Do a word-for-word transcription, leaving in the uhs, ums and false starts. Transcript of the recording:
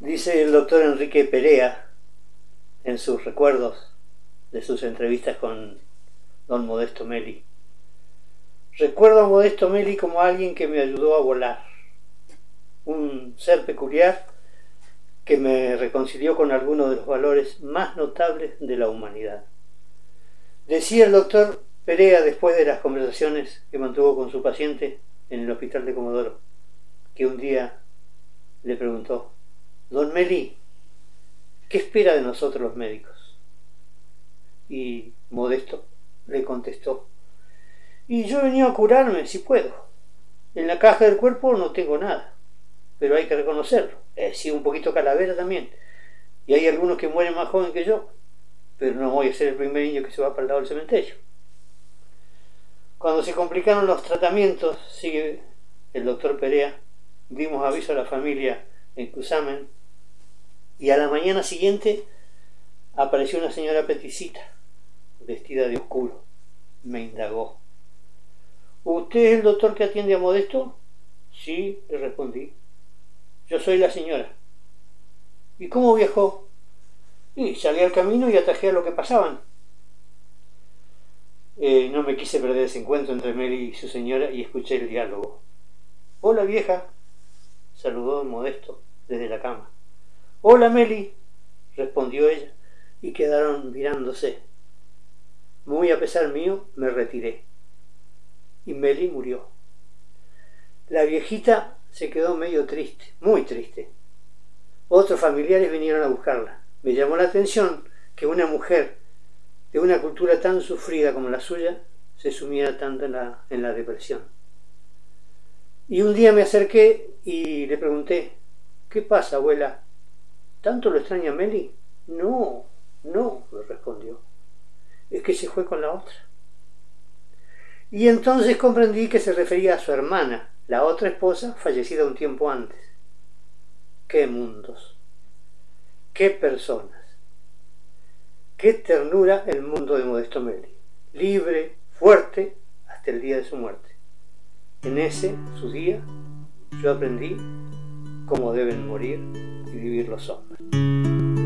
Dice el doctor Enrique Perea en sus recuerdos de sus entrevistas con don Modesto Meli: recuerdo a Modesto Meli como alguien que me ayudó a volar, un ser peculiar que me reconcilió con algunos de los valores más notables de la humanidad. Decía el doctor Perea después de las conversaciones que mantuvo con su paciente en el hospital de Comodoro, que un día le preguntó: don Meli, ¿qué espera de nosotros los médicos? Y Modesto le contestó: y yo he venido a curarme si puedo. En la caja del cuerpo no tengo nada, pero hay que reconocerlo, he sido un poquito calavera también, y hay algunos que mueren más joven que yo, pero no voy a ser el primer niño que se va para el lado del cementerio. Cuando se complicaron los tratamientos, sigue el doctor Perea, dimos aviso a la familia en Cusamen, y a la mañana siguiente apareció una señora peticita, vestida de oscuro. Me indagó: ¿usted es el doctor que atiende a Modesto? Sí, le respondí. Yo soy la señora. ¿Y cómo viajó? Y salí al camino y atajé a lo que pasaban. Eh, no me quise perder ese encuentro entre Meli y su señora y escuché el diálogo. Hola, vieja, saludó Modesto desde la cama. Hola, Meli, respondió ella, y quedaron mirándose. Muy a pesar mío, me retiré, y Meli murió. La viejita se quedó medio triste, muy triste. Otros familiares vinieron a buscarla. Me llamó la atención que una mujer de una cultura tan sufrida como la suya se sumiera tanto en la, en la depresión. Y un día me acerqué y le pregunté: ¿qué pasa, abuela? ¿Tanto lo extraña Meli? No, no, me respondió. Es que se fue con la otra. Y entonces comprendí que se refería a su hermana, la otra esposa, fallecida un tiempo antes. ¡Qué mundos! ¡Qué personas! ¡Qué ternura el mundo de Modesto Meli! Libre, fuerte, hasta el día de su muerte. En ese, su día, yo aprendí cómo deben morir y vivir los hombres.